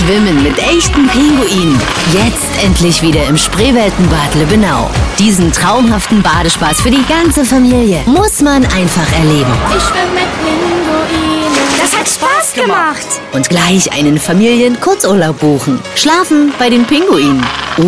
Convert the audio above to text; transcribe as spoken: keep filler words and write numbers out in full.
Schwimmen mit echten Pinguinen. Jetzt endlich wieder im Spreeweltenbad Lübbenau. Diesen traumhaften Badespaß für die ganze Familie muss man einfach erleben. Ich schwimme mit Pinguinen. Das hat Spaß gemacht. Und gleich einen Familien-Kurzurlaub buchen. Schlafen bei den Pinguinen.